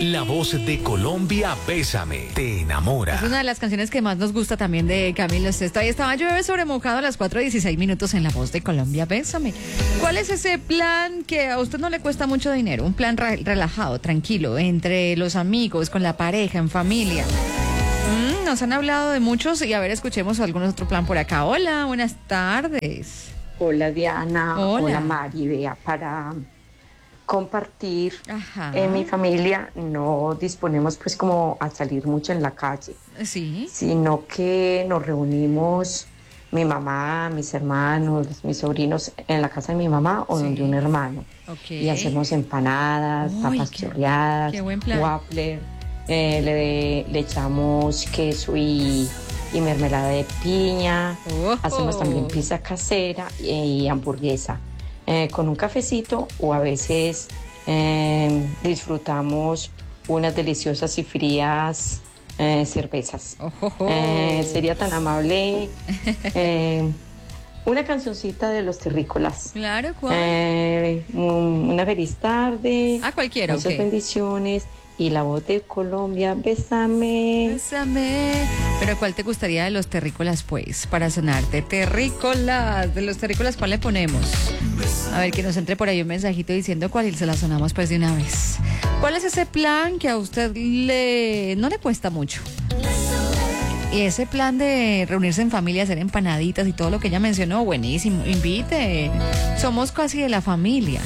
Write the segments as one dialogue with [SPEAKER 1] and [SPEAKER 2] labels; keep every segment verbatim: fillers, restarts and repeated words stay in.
[SPEAKER 1] La voz de Colombia, Bésame, te enamora.
[SPEAKER 2] Es una de las canciones que más nos gusta también de Camilo Sesto. Ahí estaba Llueve sobre mojado a las cuatro y dieciséis minutos en La voz de Colombia, Bésame. ¿Cuál es ese plan que a usted no le cuesta mucho dinero? Un plan re- relajado, tranquilo, entre los amigos, con la pareja, en familia. Mm, nos han hablado de muchos y a ver, escuchemos algún otro plan por acá. Hola, buenas tardes.
[SPEAKER 3] Hola Diana,
[SPEAKER 2] hola,
[SPEAKER 3] hola Mari, vea, para compartir.
[SPEAKER 2] Ajá.
[SPEAKER 3] En mi familia no disponemos pues como a salir mucho en la calle,
[SPEAKER 2] Sí.
[SPEAKER 3] sino que nos reunimos mi mamá, mis hermanos, mis sobrinos en la casa de mi mamá o
[SPEAKER 2] Sí.
[SPEAKER 3] donde un hermano.
[SPEAKER 2] Okay.
[SPEAKER 3] Y hacemos empanadas,
[SPEAKER 2] Uy,
[SPEAKER 3] papas
[SPEAKER 2] qué,
[SPEAKER 3] chorreadas,
[SPEAKER 2] qué buen plan.
[SPEAKER 3] waffle, eh, le, le echamos queso y, y mermelada de piña,
[SPEAKER 2] Oh.
[SPEAKER 3] hacemos también pizza casera y, y hamburguesa, eh, con un cafecito o a veces eh, disfrutamos unas deliciosas y frías eh, cervezas.
[SPEAKER 2] Oh, oh, oh.
[SPEAKER 3] Eh, sería tan amable eh, una cancioncita de los terrícolas.
[SPEAKER 2] Claro, ¿cuál?
[SPEAKER 3] Eh, un- una feliz tarde.
[SPEAKER 2] Ah, cualquiera,
[SPEAKER 3] Muchas
[SPEAKER 2] ok.
[SPEAKER 3] bendiciones. Y la voz de Colombia, bésame.
[SPEAKER 2] Bésame. Pero ¿cuál te gustaría de los terrícolas, pues? Para sonarte. Terrícolas. De los terrícolas, ¿cuál le ponemos? A ver, que nos entre por ahí un mensajito diciendo cuál y se la sonamos pues de una vez. ¿Cuál es ese plan que a usted le no le cuesta mucho? Y ese plan de reunirse en familia, hacer empanaditas y todo lo que ella mencionó, buenísimo. Invite. Somos casi de la familia.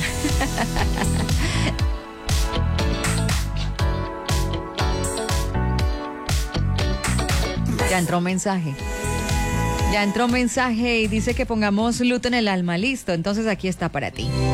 [SPEAKER 2] Ya entró un mensaje. Ya entró un mensaje y dice que pongamos luto en el alma. Listo, entonces aquí está para ti.